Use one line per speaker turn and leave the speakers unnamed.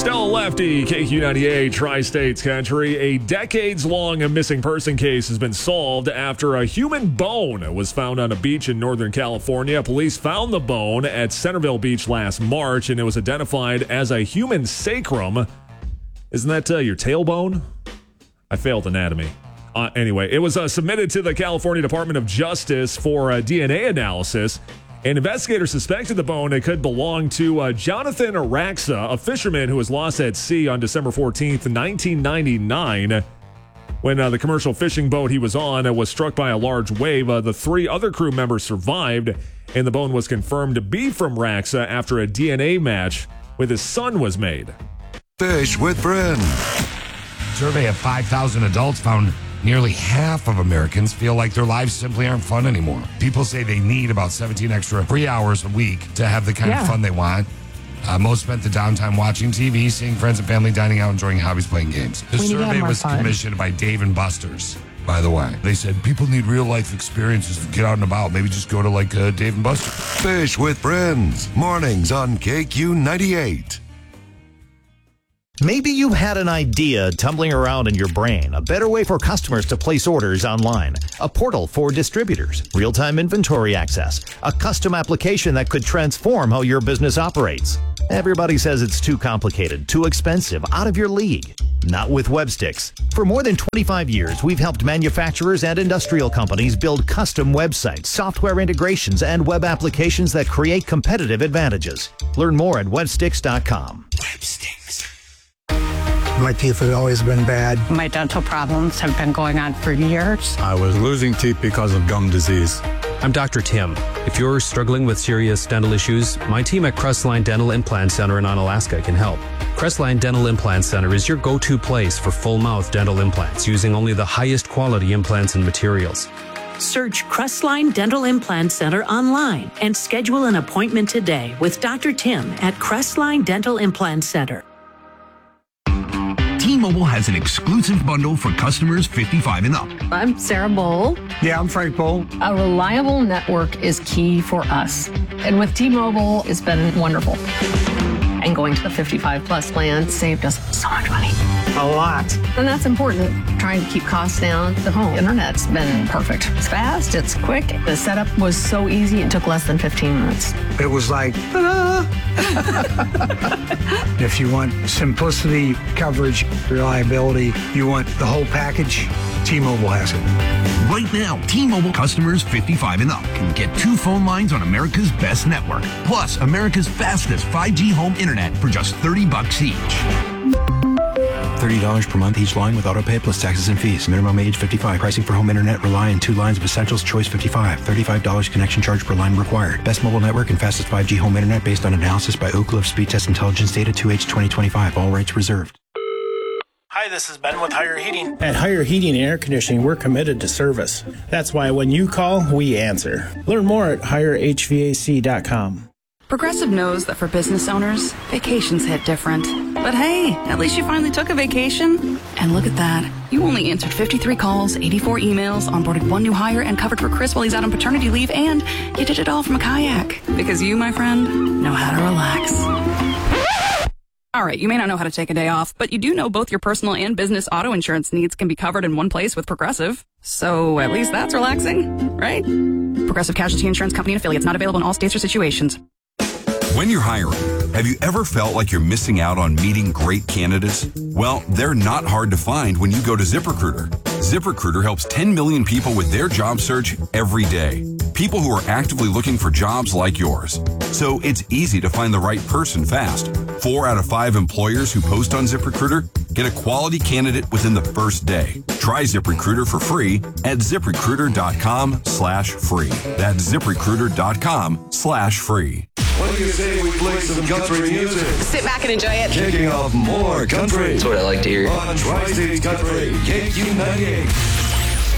Stella Lefty, KQ98, Tri-States Country. A decades-long missing person case has been solved after a human bone was found on a beach in Northern California. Police found the bone at Centerville Beach last March, and it was identified as a human sacrum. Isn't that your tailbone? I failed anatomy. Anyway, it was submitted to the California Department of Justice for DNA analysis. And investigators suspected the bone could belong to Jonathan Araxa, a fisherman who was lost at sea on December 14th, 1999. When the commercial fishing boat he was on was struck by a large wave, the 3 other crew members survived, and the bone was confirmed to be from Raxa after a DNA match with his son was made.
Fish with Friends.
A survey of 5,000 adults found nearly half of Americans feel like their lives simply aren't fun anymore. People say they need about 17 extra free hours a week to have the kind of fun they want. Most spent the downtime watching TV, seeing friends and family, dining out, enjoying hobbies, playing games. The survey was commissioned by Dave & Buster's, by the way. They said people need real-life experiences to get out and about. Maybe just go to, Dave & Buster's.
Fish with Friends. Mornings on KQ98.
Maybe you had an idea tumbling around in your brain, a better way for customers to place orders online, a portal for distributors, real-time inventory access, a custom application that could transform how your business operates. Everybody says it's too complicated, too expensive, out of your league. Not with Websticks. For more than 25 years, we've helped manufacturers and industrial companies build custom websites, software integrations, and web applications that create competitive advantages. Learn more at websticks.com.
Websticks. My teeth have always been bad.
My dental problems have been going on for years.
I was losing teeth because of gum disease.
I'm Dr. Tim. If you're struggling with serious dental issues, my team at Crestline Dental Implant Center in Onalaska can help. Crestline Dental Implant Center is your go-to place for full-mouth dental implants using only the highest quality implants and materials.
Search Crestline Dental Implant Center online and schedule an appointment today with Dr. Tim at Crestline Dental Implant Center.
T-Mobile has an exclusive bundle for customers 55 and up.
I'm Sarah Bowl.
Yeah, I'm Frank Bowl.
A reliable network is key for us. And with T-Mobile, it's been wonderful. And going to the 55 plus plan saved us so much money.
A lot.
And that's important. Trying to keep costs down. The home internet's been perfect. It's fast, it's quick. The setup was so easy, it took less than 15 minutes.
It was like, If you want simplicity, coverage, reliability, you want the whole package, T-Mobile has it.
Right now, T-Mobile customers 55 and up can get 2 phone lines on America's best network, plus America's fastest 5G home internet for just $30 each.
$30 per month each line with autopay plus taxes and fees. Minimum age 55. Pricing for home internet rely on 2 lines of Essentials Choice 55. $35 connection charge per line required. Best mobile network and fastest 5G home internet based on analysis by Oak Cliff Speed Test Intelligence Data 2H 2025. All rights reserved.
Hi, this is Ben with Higher Heating.
At Higher Heating and Air Conditioning, we're committed to service. That's why when you call, we answer. Learn more at higherhvac.com.
Progressive knows that for business owners, vacations hit different. But hey, at least you finally took a vacation. And look at that. You only answered 53 calls, 84 emails, onboarded 1 new hire, and covered for Chris while he's out on paternity leave, and you did it all from a kayak. Because you, my friend, know how to relax. All right, you may not know how to take a day off, but you do know both your personal and business auto insurance needs can be covered in one place with Progressive. So at least that's relaxing, right? Progressive Casualty Insurance Company and Affiliates, not available in all states or situations.
When you're hiring, have you ever felt like you're missing out on meeting great candidates? Well, they're not hard to find when you go to ZipRecruiter. ZipRecruiter helps 10 million people with their job search every day. People who are actively looking for jobs like yours. So it's easy to find the right person fast. 4 out of 5 employers who post on ZipRecruiter get a quality candidate within the first day. Try ZipRecruiter for free at ZipRecruiter.com/free. That's ZipRecruiter.com/free.
What do you say we play some country music?
Sit back and enjoy it.
Kicking off more country.
That's what I like to hear.
On Tri-States Country, KQ98.